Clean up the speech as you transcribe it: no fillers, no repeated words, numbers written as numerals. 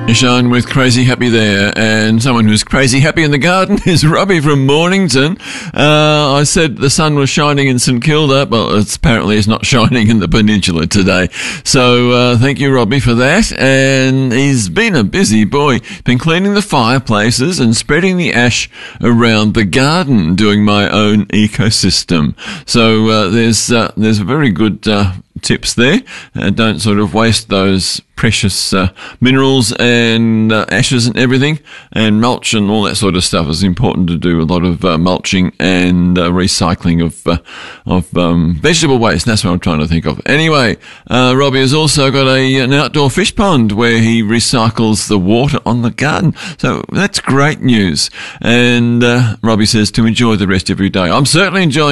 Sean with Crazy Happy there, and someone who's crazy happy in the garden is Robbie from Mornington. I said the sun was shining in St Kilda, well, apparently it's not shining in the peninsula today. So thank you, Robbie, for that. And he's been a busy boy, been cleaning the fireplaces and spreading the ash around the garden, doing my own ecosystem. So there's very good tips there. Don't sort of waste those precious minerals and ashes and everything, and mulch and all that sort of stuff. Is important to do a lot of mulching and recycling of vegetable waste. That's what I'm trying to think of. Anyway, Robbie has also got an outdoor fish pond where he recycles the water on the garden. So that's great news. And Robbie says to enjoy the rest every day. I'm certainly enjoying